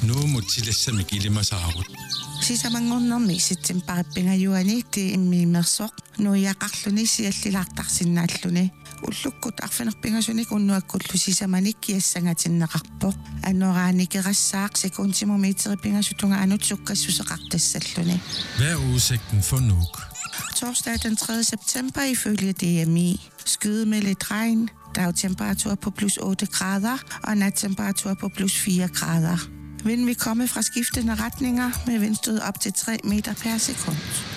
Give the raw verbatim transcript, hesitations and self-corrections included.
Nu mutilassa kilimasaarut. Sisamanngornermi sitsimparippiнгаюани ти иммиимерсоқ нуиақарлүни сиаллилаартарсинааллүни уллуккут арфинерпингасуник уннуаккуллу сисаманик киассангатиннеқарпоқ аннорааникерассаақ секундтимометриппингасутунга анут суккассусеқартассаллуни. Hvad er udsigten for Nuuk? Torsdag den tredje september ifølge D M I. Skyde med lidt regn, dagtemperatur på plus otte grader og nattemperatur på plus fire grader. Vinden vil komme fra skiftende retninger med vindstød op til tre meter per sekund.